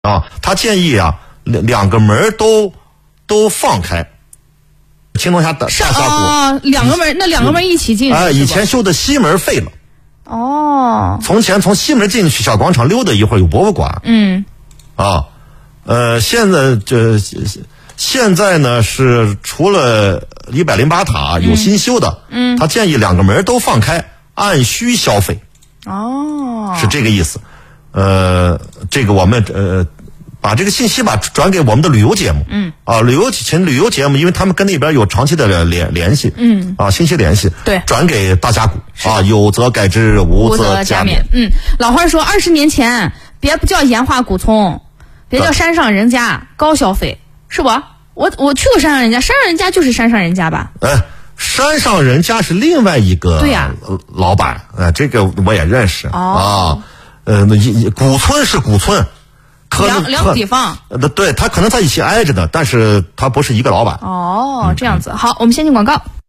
啊，他建议啊两个门都放开。青龙峡大峡谷两个门，那两个门一起进。 以前修的西门废了。从前从西门进去小广场溜达一会儿有博物馆。现在呢是除了108塔有新修的，他建议两个门都放开，按需消费。是这个意思。这个我们把这个信息转给我们的旅游节目。旅游节目，因为他们跟那边有长期的联系。信息联系。 对， 转给大峡谷有则改之，无则加勉。 老话说20年前别不叫盐化古葱，别叫山上人家高消费，是不？我去过山上人家，山上人家就是山上人家吧？ 山上人家是另外一个老板，这个我也认识。古村是古村， 两个地方。 对，他可能在一起挨着的，但是他不是一个老板。 这样子。好，我们先进广告。